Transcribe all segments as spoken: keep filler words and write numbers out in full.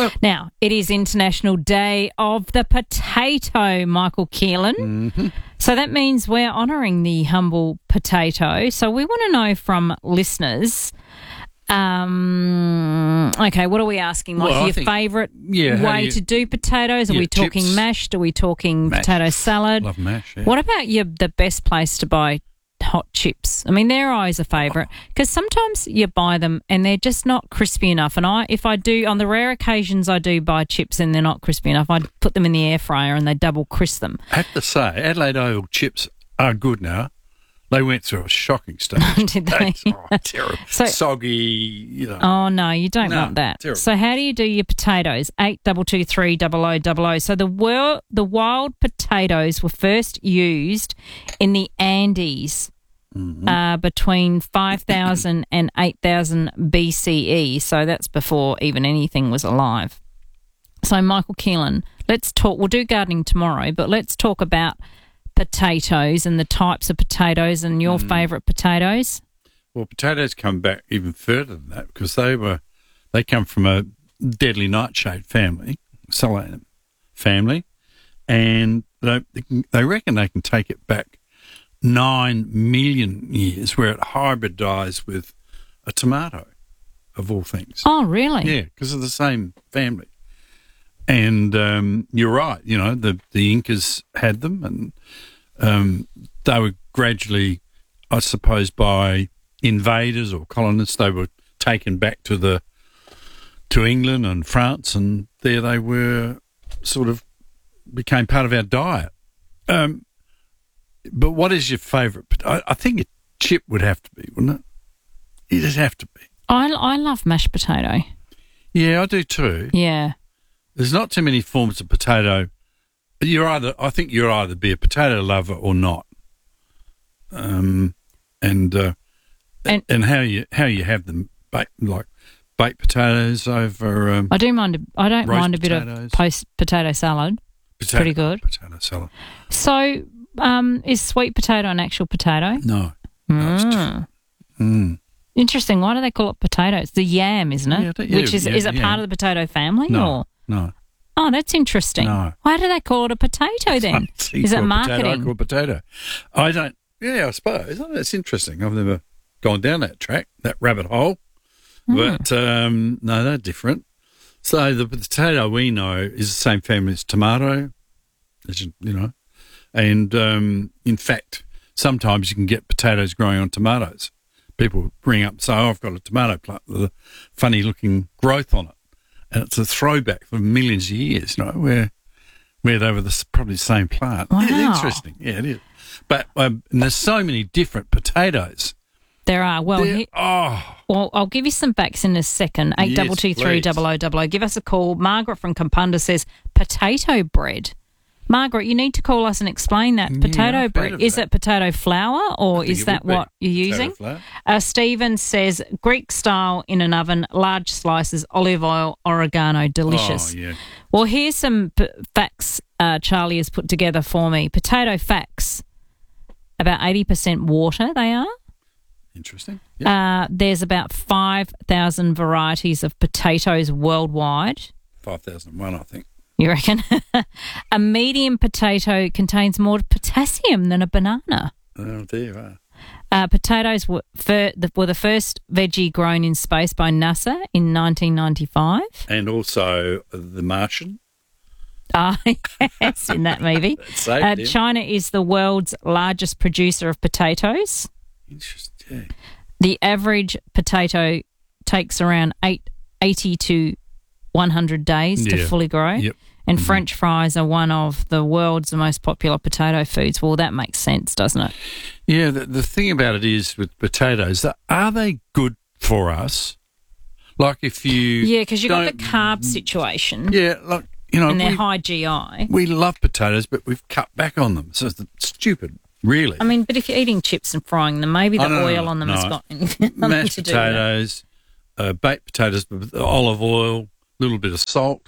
Now, it is International Day of the Potato, Michael Keelan. Mm-hmm. So that means we're honouring the humble potato. So we want to know from listeners, um, okay, what are we asking, Mike? Well, I Your think- favourite yeah, how way do you- to do potatoes? Are yeah, we talking chips. mashed? Are we talking Mash. potato salad? Love mash, yeah. What about your the best place to buy hot chips? I mean, they're always a favourite because sometimes you buy them and they're just not crispy enough. And I, if I do, on the rare occasions I do buy chips and they're not crispy enough, I put them in the air fryer and they double crisp them. I have to say, Adelaide Oval chips are good now. They went through a shocking stage. Did they? Oh, terrible. So- Soggy, you know. Oh no, you don't No, want that. terrible. So how do you do your potatoes? Eight double two three double o double o. So the world, the wild potatoes were first used in the Andes. Mm-hmm. Uh, between five thousand and eight thousand B C E, so that's before even anything was alive. So, Michael Keelan, let's talk. We'll do gardening tomorrow, but let's talk about potatoes and the types of potatoes and your Mm. favourite potatoes. Well, potatoes come back even further than that because they were they come from a deadly nightshade family, Solanum family, and they they reckon they can take it back nine million years, where it hybridised with a tomato, of all things. Oh, really? Yeah, because of the same family. And um, you're right, you know, the, the Incas had them and um, they were gradually, I suppose, by invaders or colonists, they were taken back to the to England and France, and there they were sort of became part of our diet. Um, but what is your favourite? I, I think a chip would have to be, wouldn't it? It'd have to be. I, I love mashed potato. Yeah, I do too. Yeah. There's not too many forms of potato. You're either, I think you're either be a potato lover or not. Um, and, uh, And- and how you how you have them, bake, like baked potatoes over um, I do mind. A, I don't Roast mind a bit potatoes. of post potato salad. potato, pretty good. potato salad. So, um, is sweet potato an actual potato? No, no, it's different. Mm. Interesting. Why do they call it potato? It's the yam, isn't it? Yeah, that- yeah, Which is yeah, is it yeah. part of the potato family? No, Or? no. Oh, that's interesting. No. Why do they call it a potato then? See, Is it call marketing? Potato, I call it potato. I don't. Yeah, I suppose. Oh, that's interesting. I've never gone down that track, that rabbit hole. Hmm. But um, no, they're different. So the potato we know is the same family as tomato, as you, you know, and um, in fact, sometimes you can get potatoes growing on tomatoes. People ring up and say, oh, I've got a tomato plant with a funny-looking growth on it. And it's a throwback for millions of years, you know, where where they were the, s- probably the same plant. Wow. It's interesting. Yeah, it is. But um, and there's so many different potatoes. There are. Well, They're- he, oh, well, I'll give you some backs in a second. Eight Yes, double two three please. double o double o. Give us a call. Margaret from Kapunda says potato bread. Margaret, you need to call us and explain that. Yeah, Potato I've heard bread. of Is that. it potato flour or think is it that would be what you're potato using? flour. Uh, Stephen says Greek style in an oven, large slices, olive oil, oregano, delicious. Oh, yeah. Well, here's some p- facts uh, Charlie has put together for me. Potato facts. About eighty percent water they are. Interesting. Yeah. Uh, there's about five thousand varieties of potatoes worldwide. five thousand one, I think. You reckon? A medium potato contains more potassium than a banana. Oh, there you are. Uh, potatoes were, fir- the, were the first veggie grown in space by NASA in nineteen ninety-five. And also The Martian. Ah, yes, in that movie. saved Uh, him. China is the world's largest producer of potatoes. Interesting. The average potato takes around eight, eighty to one hundred days to Yeah. fully grow. Yep. And French fries are one of the world's most popular potato foods. Well, that makes sense, doesn't it? Yeah, the, the thing about it is with potatoes, that are they good for us? Like if you... Yeah, because you've got the don't- carb situation Yeah, like, you know, and they're we, high G I. we love potatoes, but we've cut back on them. So it's stupid, really. I mean, but if you're eating chips and frying them, maybe the Oh, no, no, oil no, on them no. has got anything Mashed to do with it. potatoes, uh, baked potatoes, but with olive oil, a little bit of salt.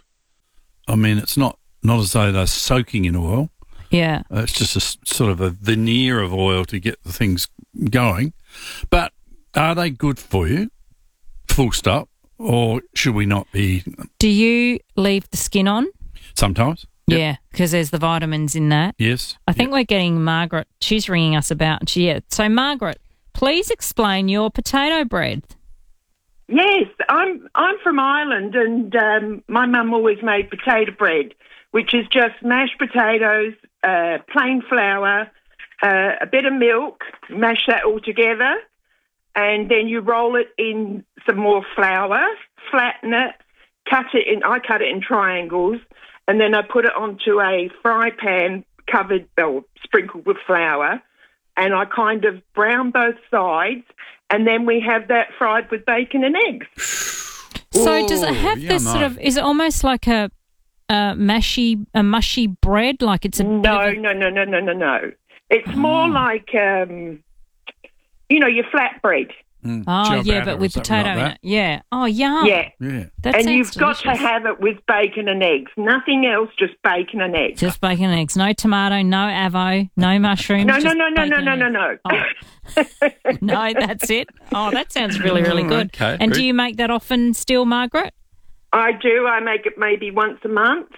I mean, it's not, not as though they're soaking in oil. Yeah. Uh, it's just a s- sort of a veneer of oil to get the things going. But are they good for you? Full stop. or should we not be eating them? Do you leave the skin on? Sometimes. Yep. Yeah, because there's the vitamins in that. Yes. I think Yep. we're getting Margaret. She's ringing us about. Yeah. So, Margaret, please explain your potato bread. Yes, I'm I'm from Ireland, and um, my mum always made potato bread, which is just mashed potatoes, uh, plain flour, uh, a bit of milk, mash that all together, and then you roll it in some more flour, flatten it, cut it in. I cut it in triangles, and then I put it onto a fry pan covered or sprinkled with flour, and I kind of brown both sides. And then we have that fried with bacon and eggs. So does it have Ooh, this sort yummo. of? Is it almost like a, a mashy, a mushy bread? Like it's a bit No, of a- no, no, no, no, no, no. It's more like, um, you know, your flatbread. Mm. Oh yeah, Ciabatta but or with something potato like in that. it. Yeah. Oh yum. Yeah. Yeah. That And sounds you've got to delicious. have it with bacon and eggs. Nothing else, just bacon and eggs. Just bacon and eggs. No tomato, no avo, no mushrooms. no, no, just no, no, no, bacon no, and no, eggs. no. Oh. No, that's it. Oh, that sounds really, really Mm, good. okay, And do good. you make that often still, Margaret? I do. I make it maybe once a month.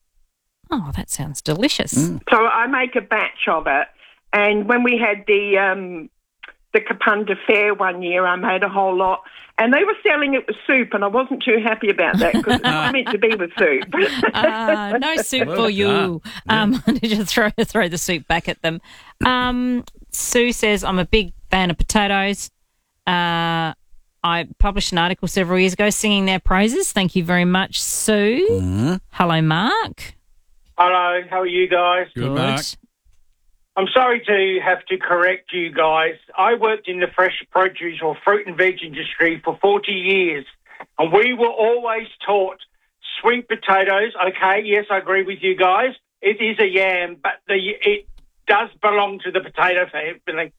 Oh, that sounds delicious. Mm. So I make a batch of it. And when we had the um, the Kapunda Fair one year, I made a whole lot. And they were selling it with soup, and I wasn't too happy about that because it's not meant to be with soup. Ah, no soup Well for you. done. Um, just throw throw the soup back at them. Um, Sue says, I'm a big fan of potatoes. Uh, I published an article several years ago singing their praises. Thank you very much, Sue. Mm-hmm. Hello, Mark. Hello, how are you guys? Good, Mark. I'm sorry to have to correct you guys. I worked in the fresh produce or fruit and veg industry for forty years, and we were always taught sweet potatoes. Okay, yes, I agree with you guys. It is a yam, but the it does belong to the potato family.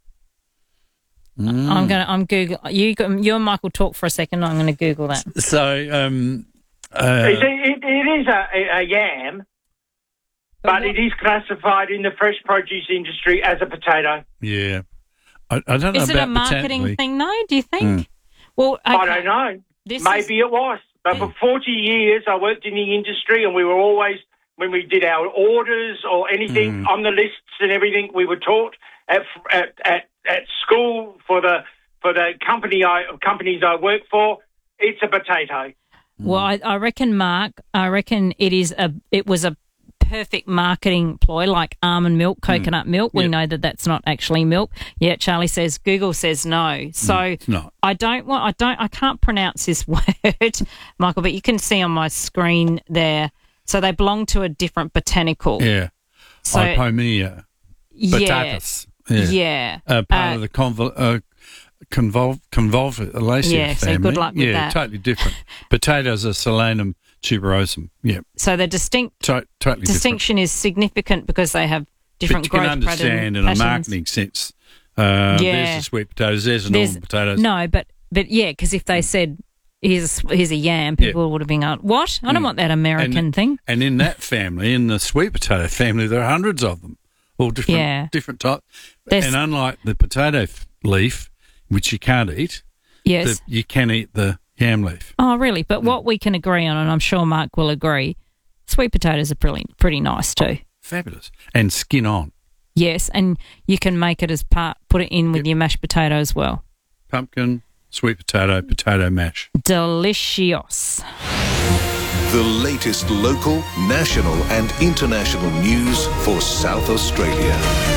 Mm. I'm gonna. I'm Google. You, you and Michael talk for a second. I'm going to Google that. So, um, uh, it, it, it is a, a, a yam, but it is classified in the fresh produce industry as a potato. yeah. I, I don't know Is it a about marketing botanically. thing, though? Do you think? Mm. Well, I okay. don't know. This Maybe is, it was. But for forty years, I worked in the industry, and we were always, when we did our orders or anything Mm. on the lists and everything, we were taught at at at, at school for the for the company I companies I work for, it's a potato. well, I, I reckon, Mark. I reckon it is a. It was a perfect marketing ploy, like almond milk, coconut milk. We Yep. know that that's not actually milk. Yeah, Charlie says Google says no. So It's not. I don't want. I don't. I can't pronounce this word, Michael. But you can see on my screen there. So they belong to a different botanical. Yeah. So Ipomea. yeah, Patatas. Yeah. yeah. Uh, part Uh, of the convol- uh, convol- convolvulaceae Yeah, so family. good luck with yeah, that. totally different. Potatoes are Solanum tuberosum. Yeah, So the distinct to- totally distinction is significant because they have different. different But you growth can understand pattern, in a patterns. marketing sense. Uh, Yeah. There's the sweet potatoes, there's the There's- normal potatoes. No, but but yeah, because if they said here's a, here's a yam, people would have been going, "What? I don't Mm. want that American And- thing." And in that family, in the sweet potato family, there are hundreds of them, all different, Yeah. different types. There's- And unlike the potato f- leaf, which you can't eat, Yes. the, you can eat the yam leaf. Oh, really? But what we can agree on, and I'm sure Mark will agree, sweet potatoes are pretty pretty nice too. Fabulous. And skin on. Yes, and you can make it as part, put it in with your mashed potato as well. Pumpkin, sweet potato, potato mash. Delicious. The latest local, national and international news for South Australia.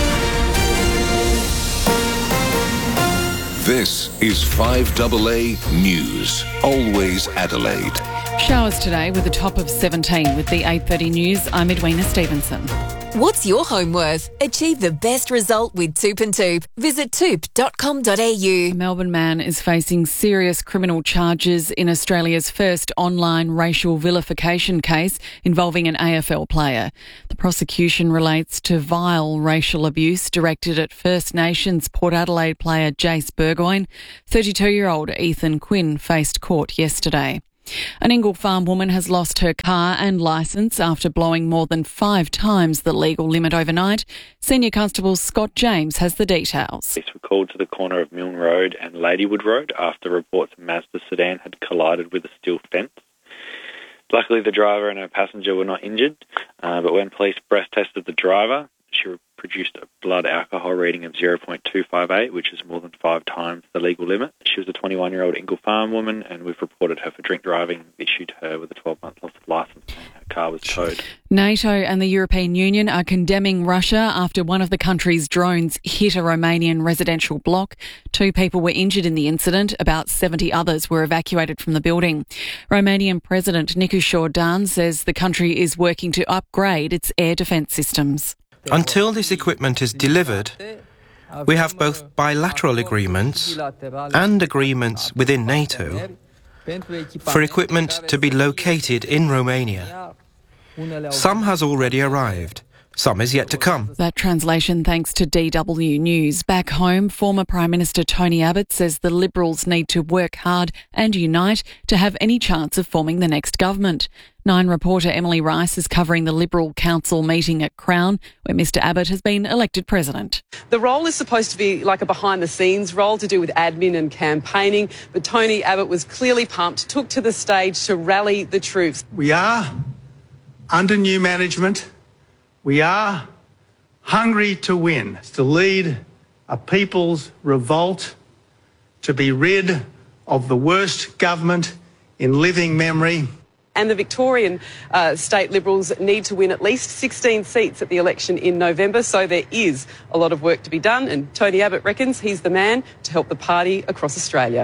This is five A A News, always Adelaide. Showers today with a top of seventeen. With the eight thirty news, I'm Edwina Stevenson. What's your home worth? Achieve the best result with Toop and Toop. Visit toop dot com dot a A u. Melbourne man is facing serious criminal charges in Australia's first online racial vilification case involving an A F L player. The prosecution relates to vile racial abuse directed at First Nations Port Adelaide player Jace Burgoyne. thirty-two-year-old Ethan Quinn faced court yesterday. An Ingle Farm woman has lost her car and licence after blowing more than five times the legal limit overnight. Senior Constable Scott James has the details. Police were called to the corner of Milne Road and Ladywood Road after reports a Mazda sedan had collided with a steel fence. Luckily, the driver and her passenger were not injured, uh, but when police breath tested the driver, she produced a blood alcohol reading of zero point two five eight, which is more than five times the legal limit. She was a twenty-one-year-old Ingle Farm woman, and we've reported her for drink driving, issued her with a twelve-month loss of licence, and her car was towed. NATO and the European Union are condemning Russia after one of the country's drones hit a Romanian residential block. Two people were injured in the incident. About seventy others were evacuated from the building. Romanian President Nicu Jordan says the country is working to upgrade its air defence systems. Until this equipment is delivered, we have both bilateral agreements and agreements within NATO for equipment to be located in Romania. Some has already arrived. Some is yet to come. That translation thanks to D W News. Back home, former Prime Minister Tony Abbott says the Liberals need to work hard and unite to have any chance of forming the next government. Nine reporter Emily Rice is covering the Liberal Council meeting at Crown, where Mr Abbott has been elected president. The role is supposed to be like a behind-the-scenes role to do with admin and campaigning, but Tony Abbott was clearly pumped, took to the stage to rally the troops. We are under new management. We are hungry to win, to lead a people's revolt, to be rid of the worst government in living memory. And the Victorian uh, state Liberals need to win at least sixteen seats at the election in November, so there is a lot of work to be done, and Tony Abbott reckons he's the man to help the party across Australia.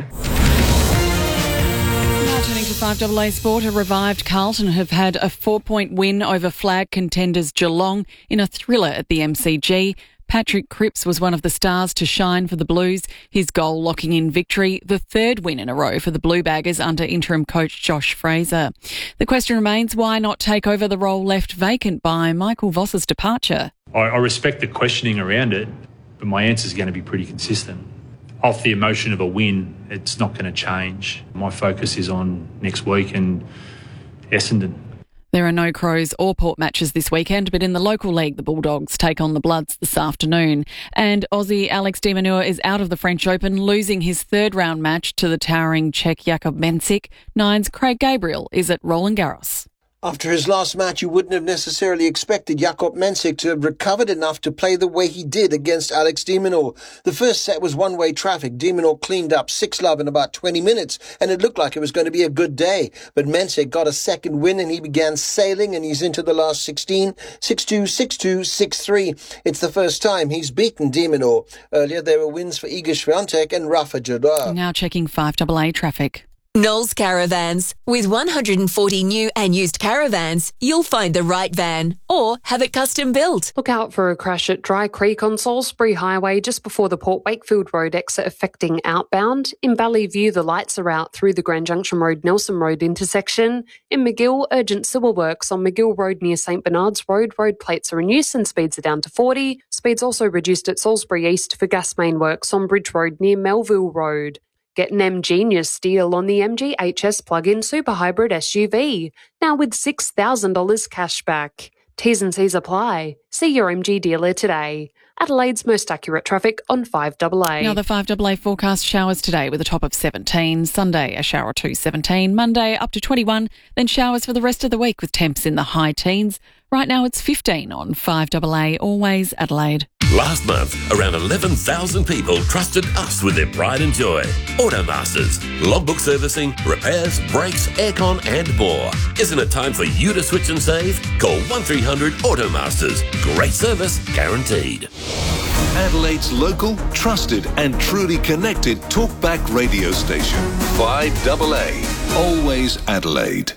Turning to five A A Sport, a revived Carlton have had a four-point win over flag contenders Geelong in a thriller at the M C G. Patrick Cripps was one of the stars to shine for the Blues, his goal locking in victory, the third win in a row for the Blue Baggers under interim coach Josh Fraser. The question remains, why not take over the role left vacant by Michael Voss's departure? I, I respect the questioning around it, but my answer is going to be pretty consistent. Off the emotion of a win, it's not going to change. My focus is on next week and Essendon. There are no Crows or Port matches this weekend, but in the local league, the Bulldogs take on the Bloods this afternoon. And Aussie Alex de Minaur is out of the French Open, losing his third round match to the towering Czech Jakub Mensik. Nine's Craig Gabriel is at Roland Garros. After his last match, you wouldn't have necessarily expected Jakub Mensik to have recovered enough to play the way he did against Alex de Minaur. The first set was one-way traffic. De Minaur cleaned up six love in about twenty minutes, and it looked like it was going to be a good day. But Mensik got a second win, and he began sailing, and he's into the last sixteen, six two, six two, six three. It's the first time he's beaten de Minaur. Earlier, there were wins for Iga Swiatek and Rafa Nadal. Now checking five A A traffic. Knowles Caravans. With one hundred forty new and used caravans, you'll find the right van or have it custom built. Look out for a crash at Dry Creek on Salisbury Highway just before the Port Wakefield Road exit affecting outbound. In Ballyview, the lights are out through the Grand Junction Road Nelson Road intersection. In McGill, urgent civil works on McGill Road near St Bernard's Road. Road plates are in use and speeds are down to forty. Speeds also reduced at Salisbury East for gas main works on Bridge Road near Melville Road. Get an M Genius deal on the M G H S plug-in super hybrid S U V, now with six thousand dollars cash back. T's and C's apply. See your M G dealer today. Adelaide's most accurate traffic on five A A. Now the five A A forecast: showers today with a top of seventeen. Sunday, a shower or two, seventeen. Monday, up to twenty-one. Then showers for the rest of the week with temps in the high teens. Right now it's fifteen on five A A. Always Adelaide. Last month, around eleven thousand people trusted us with their pride and joy. Automasters. Logbook servicing, repairs, brakes, aircon and more. Isn't it time for you to switch and save? Call one three hundred Automasters. Great service guaranteed. Adelaide's local, trusted and truly connected talkback radio station. five A A. Always Adelaide.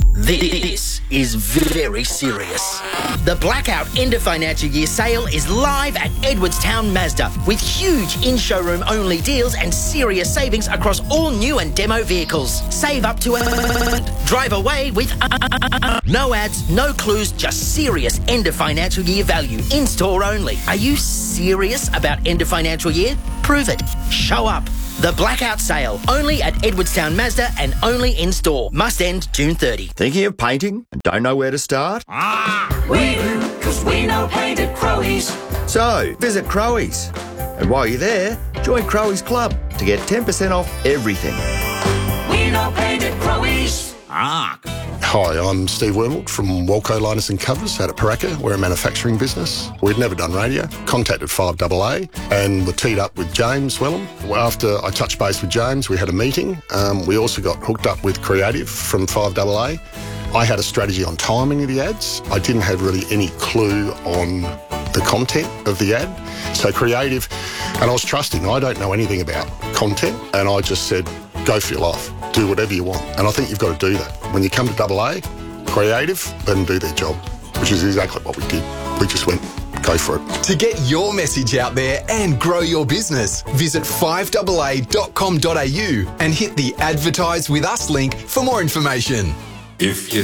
This is very serious. The Blackout End of Financial Year sale is live at Edwardstown Mazda with huge in-showroom only deals and serious savings across all new and demo vehicles. Save up to a... Drive away with... No ads, no clues, just serious end of financial year value. In-store only. Are you serious about end of financial year? Prove it. Show up. The blackout sale, only at Edwardstown Mazda and only in store. Must end June thirtieth. Thinking of painting and don't know where to start? Ah, we do, because we know paint at Crowe's. So, visit Crowe's. And while you're there, join Crowe's Club to get ten percent off everything. We know paint at Crowe's. Ah. Hi, I'm Steve Wormald from Walco Liners and Covers out at Paraka. We're a manufacturing business. We'd never done radio. Contacted five double A and were teed up with James Wellham. After I touched base with James, we had a meeting. Um, we also got hooked up with Creative from five double A. I had a strategy on timing of the ads. I didn't have really any clue on the content of the ad. So Creative, and I was trusting. I don't know anything about content, and I just said, go for your life. Do whatever you want. And I think you've got to do that. When you come to double A, Creative, let them do their job, which is exactly what we did. We just went, go for it. To get your message out there and grow your business, visit five A A dot com dot a u and hit the Advertise with Us link for more information. If you